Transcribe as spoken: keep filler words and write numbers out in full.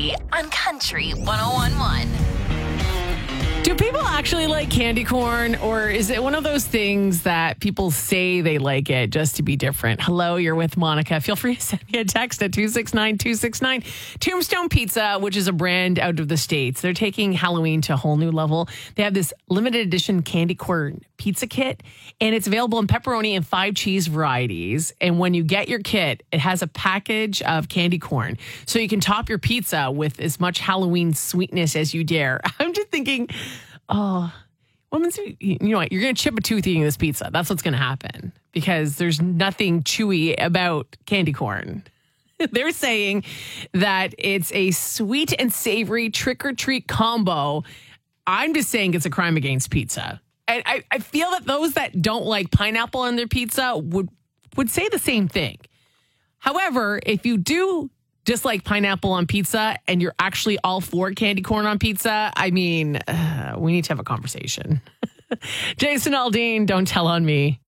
Jay on Country one oh one point one. Do people actually like candy corn, or is it one of those things that people say they like it just to be different? Hello, you're with Monica. Feel free to send me a text at two six nine two six nine. Tombstone Pizza, which is a brand out of the States, they're taking Halloween to a whole new level. They have this limited edition candy corn pizza kit, and it's available in pepperoni and five cheese varieties. And when you get your kit, it has a package of candy corn, so you can top your pizza with as much Halloween sweetness as you dare. I'm just thinking, oh, women's, you know what? You're going to chip a tooth eating this pizza. That's what's going to happen because there's nothing chewy about candy corn. They're saying that it's a sweet and savory trick or treat combo. I'm just saying it's a crime against pizza. And I, I feel that those that don't like pineapple on their pizza would would say the same thing. However, if you do dislike pineapple on pizza and you're actually all for candy corn on pizza, I mean, uh, we need to have a conversation. Jason Aldean, don't tell on me.